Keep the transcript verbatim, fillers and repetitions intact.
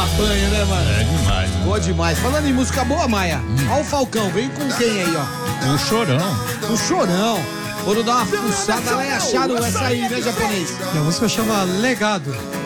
ela apanha, né, mano? É demais. Né? Boa demais. Falando em música boa, Maia, hum. Ó o Falcão, vem com quem aí, ó? O Chorão. O Chorão. Foram dar uma fuçada lá e acharam essa aí, né, japonês? E a música chama Legado.